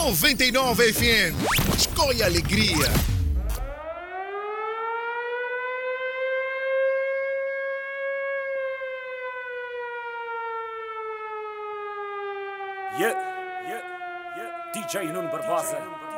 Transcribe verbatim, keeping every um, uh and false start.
noventa e nove F M. Escolha alegria. Yeah, yeah, yeah. D J Nuno Barbosa.